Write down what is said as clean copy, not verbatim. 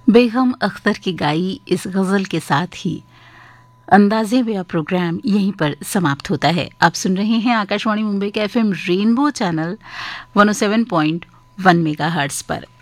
बेगम अख्तर की गाई इस गज़ल के साथ ही अंदाज़े बेया प्रोग्राम यहीं पर समाप्त होता है। आप सुन रहे हैं आकाशवाणी मुंबई के FM रेनबो चैनल 107.1 मेगाहर्ट्ज़ पर।